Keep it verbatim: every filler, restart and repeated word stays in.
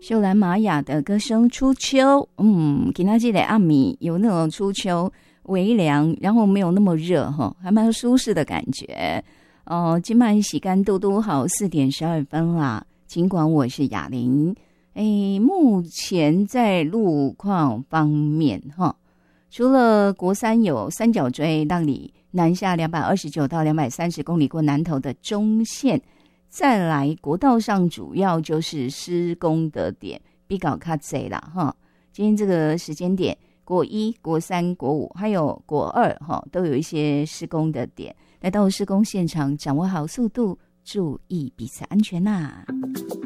秀兰玛雅的歌声《初秋》，嗯，给他记得阿米有那种初秋微凉，然后没有那么热哈，还蛮舒适的感觉。哦，今晚洗干嘟嘟好，四点十二分啦。尽管我是雅玲，哎，目前在路况方面哈，除了国三有三角锥让你南下两百二十九到两百三十公里过南投的中线。再来国道上主要就是施工的点比较较多啦哈，今天这个时间点国一国三国五还有国二哈都有一些施工的点，来到施工现场掌握好速度，注意彼此安全啦。